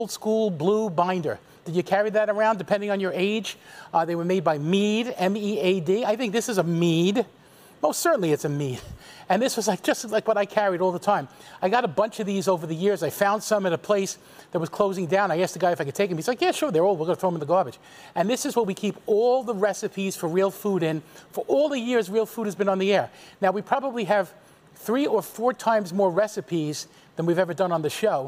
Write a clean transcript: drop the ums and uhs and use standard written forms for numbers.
Old school blue binder. Did you carry that around depending on your age? They were made by Mead, M-E-A-D. I think this is a Mead. Most certainly it's a Mead. And this was just like what I carried all the time. I got a bunch of these over the years. I found some at a place that was closing down. I asked the guy if I could take them. He's like, yeah, sure, they're old. We're going to throw them in the garbage. And this is what we keep all the recipes for Real Food in. For all the years Real Food has been on the air. Now, we probably have 3 or 4 times more recipes than we've ever done on the show.